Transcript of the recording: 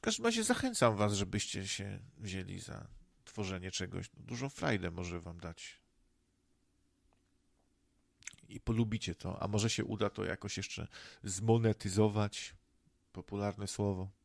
każdym razie zachęcam was, żebyście się wzięli za tworzenie czegoś. Dużą frajdę może wam dać. I polubicie to, a może się uda to jakoś jeszcze zmonetyzować. Popularne słowo.